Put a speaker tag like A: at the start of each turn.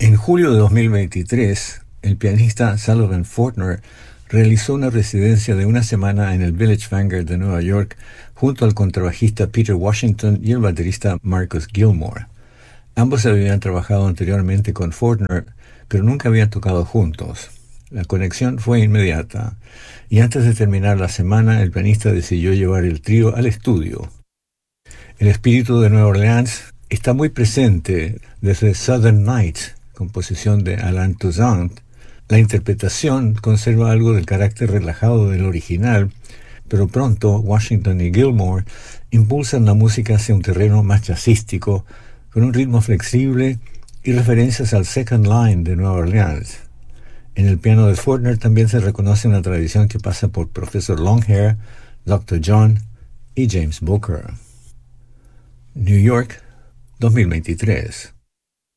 A: En julio de 2023, el pianista Sullivan Fortner realizó una residencia de una semana en el Village Vanguard de Nueva York junto al contrabajista Peter Washington y el baterista Marcus Gilmore. Ambos habían trabajado anteriormente con Fortner, pero nunca habían tocado juntos. La conexión fue inmediata, y antes de terminar la semana, el pianista decidió llevar el trío al estudio. El espíritu de Nueva Orleans está muy presente desde Southern Nights, composición de Alain Toussaint. La interpretación conserva algo del carácter relajado del original, pero pronto Washington y Gilmore impulsan la música hacia un terreno más jazzístico, con un ritmo flexible y referencias al second line de Nueva Orleans. En el piano de Fortner también se reconoce una tradición que pasa por Professor Longhair, Dr. John y James Booker. New York, 2023.